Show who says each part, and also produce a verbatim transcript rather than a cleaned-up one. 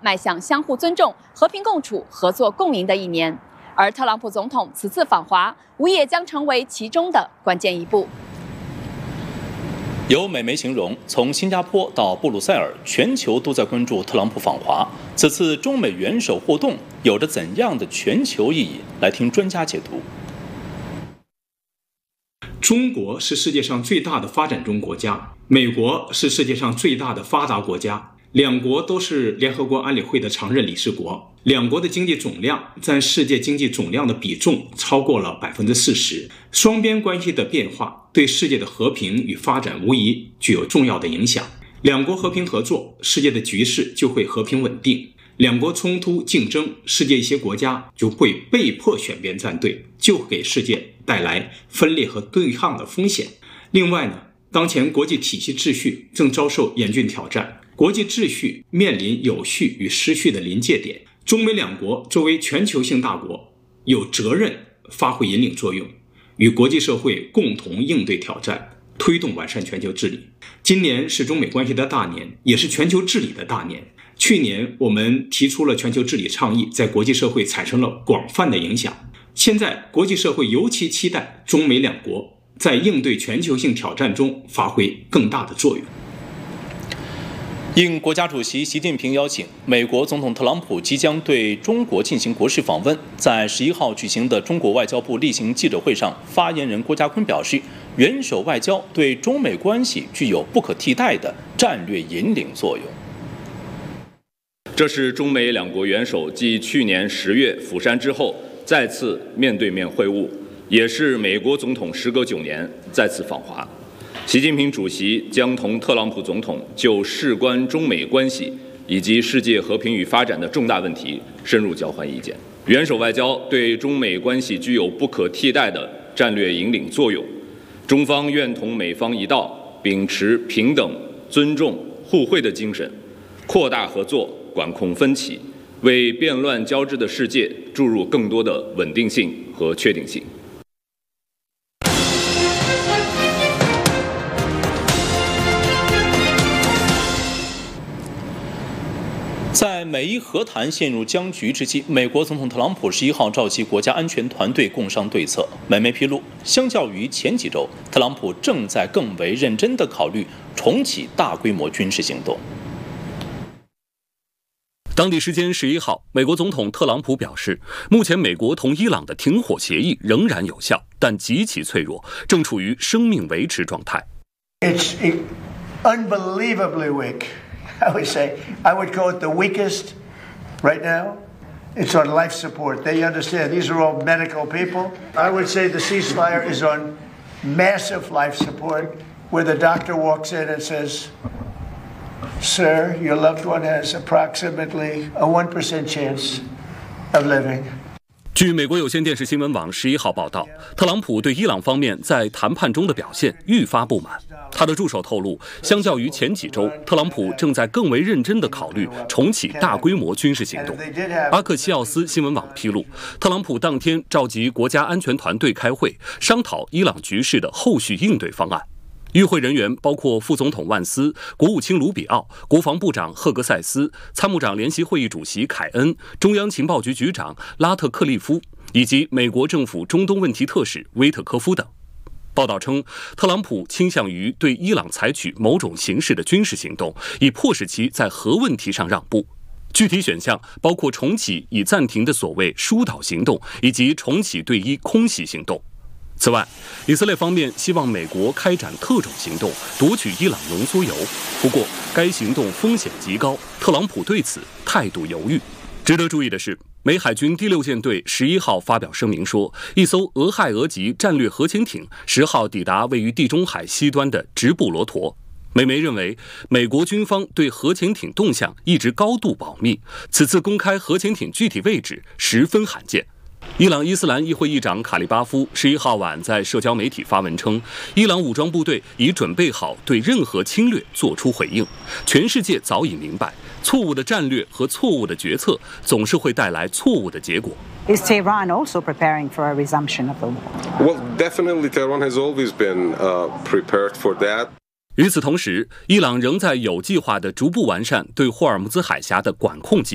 Speaker 1: 迈向相互尊重、和平共处、合作共赢的一年。而特朗普总统此次访华，无疑也将成为其中的关键一步。
Speaker 2: 有美媒形容，从新加坡到布鲁塞尔，全球都在关注特朗普访华。此次中美元首互动有着怎样的全球意义？来听专家解读。
Speaker 3: 中国是世界上最大的发展中国家，美国是世界上最大的发达国家，两国都是联合国安理会的常任理事国，两国的经济总量占世界经济总量的比重超过了 百分之四十。 双边关系的变化对世界的和平与发展无疑具有重要的影响。两国和平合作，世界的局势就会和平稳定；两国冲突竞争，世界一些国家就会被迫选边站队，就给世界带来分裂和对抗的风险。另外呢，当前国际体系秩序正遭受严峻挑战，国际秩序面临有序与失序的临界点。中美两国作为全球性大国，有责任发挥引领作用，与国际社会共同应对挑战，推动完善全球治理。今年是中美关系的大年，也是全球治理的大年。去年我们提出了全球治理倡议，在国际社会产生了广泛的影响。现在国际社会尤其期待中美两国在应对全球性挑战中发挥更大的作用。
Speaker 2: 应国家主席习近平邀请，美国总统特朗普即将对中国进行国事访问。在十一号举行的中国外交部例行记者会上，发言人郭家坤表示，元首外交对中美关系具有不可替代的战略引领作用。
Speaker 4: 这是中美两国元首继去年十月釜山之后再次面对面会晤，也是美国总统时隔九年再次访华。习近平主席将同特朗普总统就事关中美关系以及世界和平与发展的重大问题深入交换意见。元首外交对中美关系具有不可替代的战略引领作用，中方愿同美方一道，秉持平等、尊重、互惠的精神，扩大合作，管控分歧，为变乱交织的世界注入更多的稳定性和确定性。
Speaker 2: 在美伊和谈陷入僵局之际，美国总统特朗普十一号召集国家安全团队共商对策。美媒披露，相较于前几周，特朗普正在更为认真地考虑重启大规模军事行动。
Speaker 5: 当地时间十一号，美国总统特朗普表示，目前美国同伊朗的停火协议仍然有效，但极其脆弱，正处于生命维持状态。
Speaker 6: It's unbelievably weak. I would say, I would call it the weakest right now. It's on life support. They understand these are all medical people. I would say the ceasefire is on massive life support, where the doctor walks in and says, Sir, your loved one has approximately a one percent chance of living.
Speaker 5: 据美国有线电视新闻网十一号报道，特朗普对伊朗方面在谈判中的表现愈发不满。他的助手透露，相较于前几周，特朗普正在更为认真地考虑重启大规模军事行动。阿克西奥斯新闻网披露，特朗普当天召集国家安全团队开会，商讨伊朗局势的后续应对方案。与会人员包括副总统万斯、国务卿卢比奥、国防部长赫格塞斯、参谋长联席会议主席凯恩、中央情报局局长拉特克利夫以及美国政府中东问题特使威特科夫等。报道称，特朗普倾向于对伊朗采取某种形式的军事行动，以迫使其在核问题上让步。具体选项包括重启已暂停的所谓疏导行动，以及重启对伊空袭行动。此外，以色列方面希望美国开展特种行动，夺取伊朗浓缩铀。不过，该行动风险极高，特朗普对此态度犹豫。值得注意的是，美海军第六舰队十一号发表声明说，一艘俄亥俄级战略核潜艇十号抵达位于地中海西端的直布罗陀。美媒认为，美国军方对核潜艇动向一直高度保密，此次公开核潜艇具体位置十分罕见。伊朗伊斯兰议会议长卡利巴夫十一号晚在社交媒体发文称，伊朗武装部队已准备好对任何侵略做出回应。全世界早已明白，错误的战略和错误的决策总是会带来错误的结果。
Speaker 7: Is Tehran also preparing for a resumption of the war?
Speaker 8: Well, definitely Tehran has always been uh, prepared for that.
Speaker 5: 与此同时，伊朗仍在有计划地逐步完善对霍尔木兹海峡的管控计划。